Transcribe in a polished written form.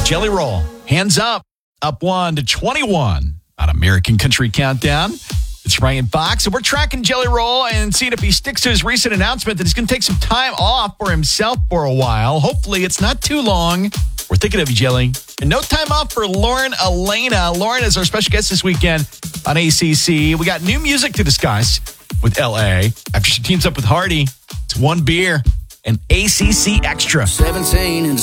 Jelly Roll, Hands up 1 to 21 on American Country Countdown. It's Ryan Fox, and we're tracking Jelly Roll and seeing if he sticks to his recent announcement that he's going to take some time off for himself for a while. Hopefully, it's not too long. We're thinking of you, Jelly. And no time off for Lauren Elena. Lauren is our special guest this weekend on ACC. We got new music to discuss with LA. After she teams up with Hardy, it's one beer and ACC Extra. 17 and